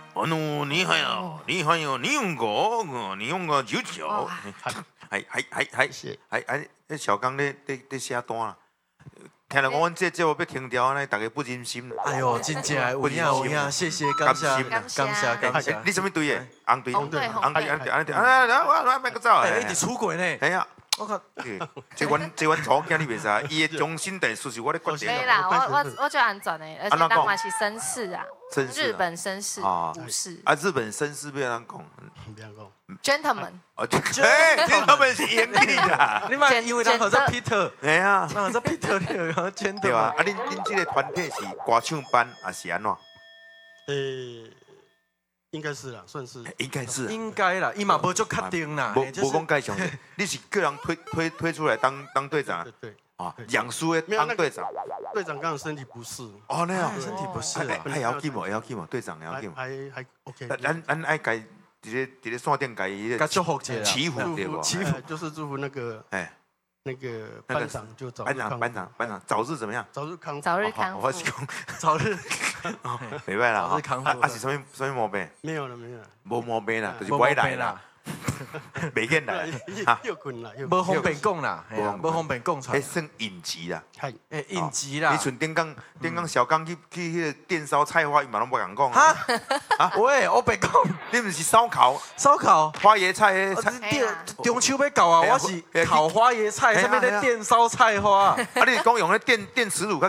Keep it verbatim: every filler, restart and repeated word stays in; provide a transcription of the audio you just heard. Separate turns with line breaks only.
あの日本よ日本よ日本語日本語九九。係係係係係係，啲小剛咧咧咧寫單啦。聽人講，阮這節目要停掉咧，大家不忍心。
哎呦，真正有影有影，謝謝感謝感謝感謝。
你什麼隊嘅？紅隊。
紅隊
紅隊紅隊紅隊。啊！我我我咪個走。
哎，你出軌呢？
係啊。
我靠！
這阮這阮初囝你袂使，伊的終身大事是我咧決定。
可以啦，我我我就安全的，而且當晚是紳士啊，日本紳士，武士。
啊，日本紳士不要人講，
不要講。
Gentleman。
哦，哎，他們是演技啦。
你嘛因為人好做 Peter，
哎呀，
人好做 Peter， 你有講 Gentleman。
對啊，啊，恁恁這個團體是歌唱班還是安怎？
誒。應該是啦，算是。
應該是。
應該啦，伊嘛無做確定啦。
無無講介紹，你是個人推推推出來當當隊長。
對對。
啊，養書的當隊長。
隊長剛好身體不適。
哦，那樣。
身體不適啊。
還要緊無？還要緊無？隊長還要緊無？
還還 OK。
咱咱愛該這個這個線頂該伊個
祝福者
祈福對不？
祈福就是祝福那個哎。那個班長就早日
班長班長班長早日怎麼樣？
早日康復。
早日康復。
我是講
早日，
明白啦。
早日康復。
啊是什麼什麼毛病？
沒有了沒有了。
無毛病啦，就是歪來啦。袂見來。
又困啦，
無方便講啦，無方便講出來。
迄算應急啦。
係。
誒應急啦。
你像頂工頂工小剛去去迄個電燒菜花，伊嘛攏無共講。
哈？啊？喂，我白講。
你毋是燒烤？
燒烤。
花椰菜迄菜。
中秋要到啊，我是烤花椰菜，啥物咧電燒菜花。
啊，你是講用咧電電磁爐較